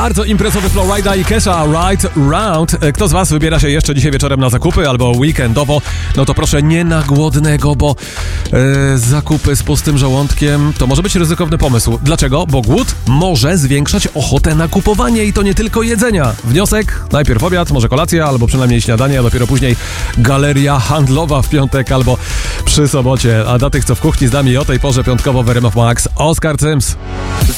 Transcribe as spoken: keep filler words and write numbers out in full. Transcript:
Bardzo imprezowy Flowrida i Kesha, Right Round. Kto z was wybiera się jeszcze dzisiaj wieczorem na zakupy albo weekendowo? No to proszę nie na głodnego, bo e, zakupy z pustym żołądkiem to może być ryzykowny pomysł. Dlaczego? Bo głód może zwiększać ochotę na kupowanie i to nie tylko jedzenia. Wniosek? Najpierw obiad, może kolacja, albo przynajmniej śniadanie, a dopiero później galeria handlowa w piątek albo przy sobocie. A dla tych, co w kuchni z nami o tej porze piątkowo w R M F Max, Oskar Cyms.